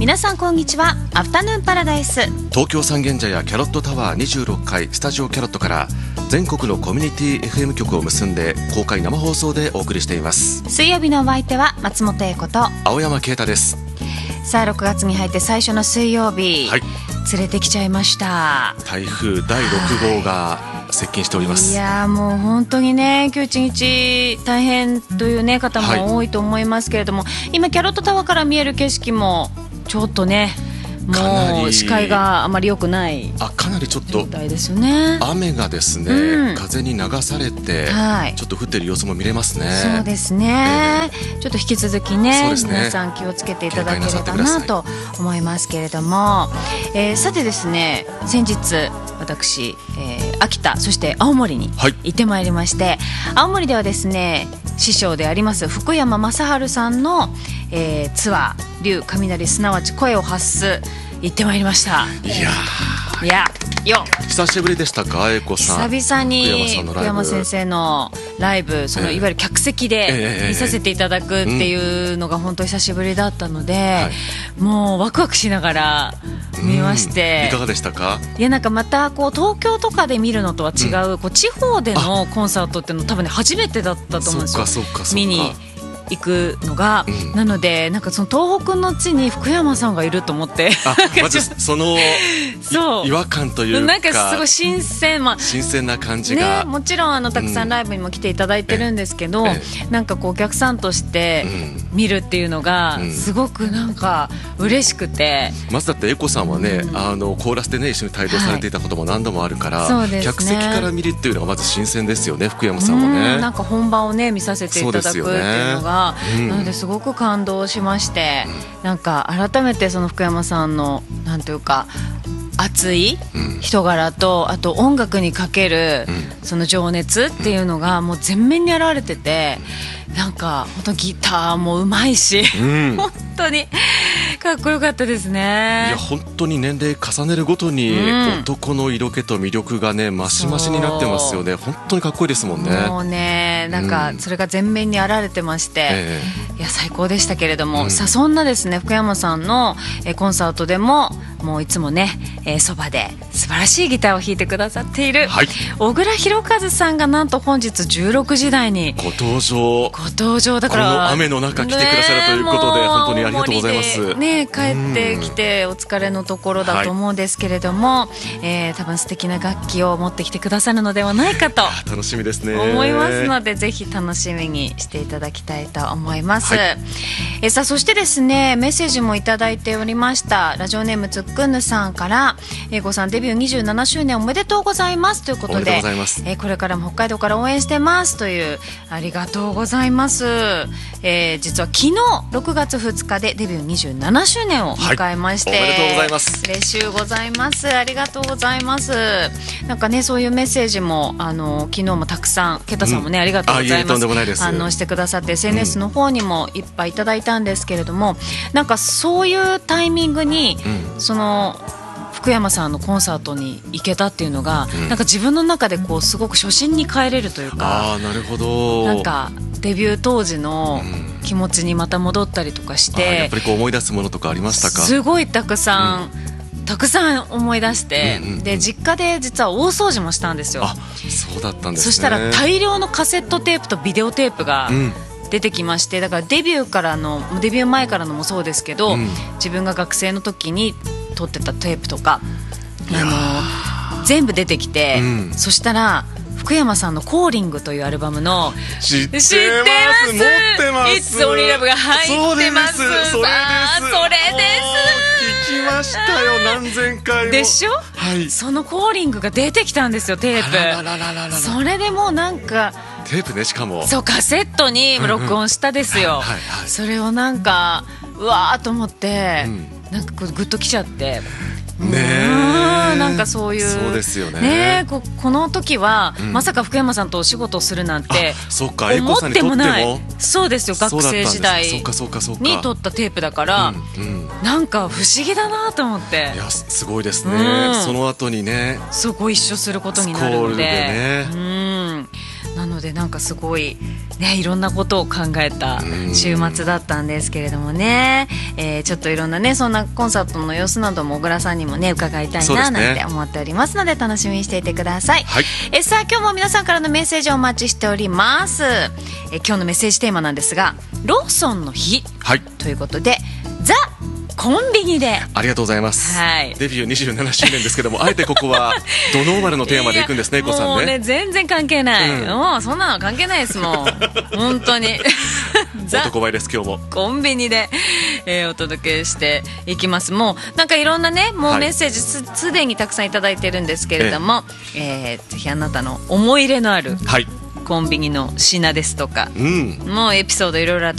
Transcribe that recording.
皆さんこんにちは。アフタヌーンパラダイス、 東京三軒茶屋キャロットタワー26階スタジオキャロットから全国のコミュニティ FM 局を結んで公開生放送でお送りしています。 水曜日のお相手は松本英子と青山啓太です。 さあ6月に入って最初の水曜日、はい、連れてきちゃいました。 台風第6号が接近しております。 いやもう本当にね、今日一日大変という、ね、方も多いと思いますけれども、今キャロットタワーから見える景色もちょっとね、もう視界があまり良くないかなりちょっと状態ですよね。 雨がですね、風に流されて、ちょっと降っている様子も見れますね。 そうですね、ちょっと引き続き ね、皆さん気をつけていただければなと思いますけれども、さてですね、先日私、秋田そして青森に行ってまいりまして、青森ではですね、師匠であります福山雅治さんの、ツアー竜雷すなわち声を発す行ってまいりました。いやよ久しぶりでしたか、英子さん。 久々に福山先生のライブ、そのいわゆる客席で見させていただくっていうのが本当に久しぶりだったので、もうワクワクしながら見まして、 いかがでしたか。 いや、なんかまたこう東京とかで見るのとは違う、こう地方でのコンサートっていうの多分ね初めてだったと思うんですよ。見に行くのが、なのでなんかその東北の地に福山さんがいると思ってまずその違和感というか、 なんかすごい新鮮、 新鮮な感じが、 ね、もちろんたくさんライブにも来ていただいてるんですけど、なんかこうお客さんとして見るっていうのがすごくなんか嬉しくて、 まずだって英子さんはね、コーラスでね一緒に帯同されていたことも何度もあるから、客席から見るっていうのがまず新鮮ですよね、福山さんはね。 なんか本番をね見させていただくっていうのが、なのですごく感動しまして、なんか改めてその福山さんのなんというか熱い人柄と、あと音楽にかけるその情熱っていうのがもう全面に表れてて、なんか本当ギターもうまいし、本当にかっこよかったですね。 いや本当に年齢重ねるごとに男の色気と魅力がね増し増しになってますよね。本当にかっこいいですもんね。 もうね、なんかそれが全面に現れてまして、いや最高でしたけれども、さあそんなですね福山さんのコンサートでももういつもねそばで素晴らしいギターを弾いてくださっている、小倉弘和さんがなんと本日16時台にご登場だから、この雨の中来てくださるということで、本当にありがとうございます。 ね、帰ってきてお疲れのところだと思うんですけれども、多分素敵な楽器を持ってきてくださるのではないかと楽しみですね思いますので、ぜひ楽しみにしていただきたいと思います。さあそしてですね、メッセージもいただいておりました。ラジオネームつっくんぬさんから、英子さんデビュー27周年おめでとうございますということで、これからも北海道から応援してますという、ありがとうございます。実は昨日6月2日でデビュー27周年を迎えまして、 おめでとうございます。 嬉しゅうございます。ありがとうございます。なんかね、そういうメッセージも昨日もたくさん、ケタさんもね、ありがとうございます。反応してくださって SNS の方にもいっぱいいただいたんですけれども、なんかそういうタイミングに、その福山さんのコンサートに行けたっていうのが、なんか自分の中でこうすごく初心に帰れるというか、 なるほど、 なんかデビュー当時の気持ちにまた戻ったりとかして、 やっぱりこう思い出すものとかありましたか。 すごいたくさん思い出して、で実家で実は大掃除もしたんですよ。 そうだったんですね。 そしたら大量のカセットテープとビデオテープが出てきまして、だからデビュー前からのもそうですけど、自分が学生の時に撮ってたテープとか全部出てきて、そしたら福山さんのコーリングというアルバムの知ってます、持ってます。 いつオリラブが入ってます。それです。 聞きましたよ、何千回も。 でしょ、そのコーリングが出てきたんですよ、テープ。それでもうなんかテープね、しかもそうカセットに録音したですよ。それをなんかうわーと思って、なんかこうグッときちゃってなんかそういうそうですよね。 この時は、まさか福山さんとお仕事をするなんて思ってもない。そうですよ、学生時代に撮ったテープだから、なんか不思議だなと思って。 いやすごいですね、その後にねご一緒することになるので、なののでなんかすごい、ね、いろんなことを考えた週末だったんですけれどもね、ちょっといろんなねそんなコンサートの様子なども小倉さんにもね伺いたいななんて思っておりますので楽しみにしていてください、はい、さあ今日も皆さんからのメッセージをお待ちしております。今日のメッセージテーマなんですがローソンの日、はい、ということでザ・コンビニでありがとうございます、はい、デビュー27周年ですけどもあえてここはドノーマルのテーマでいくんですね、こさんね。 もうね全然関係ない、もうそんなの関係ないですもん本当に男前です今日もコンビニで、お届けしていきます。もうなんかいろんなねもうメッセージすでにたくさんいただいてるんですけれども、ぜひあなたの思い入れのある、はい、コンビニの品ですとか、もうエピソードいろいろ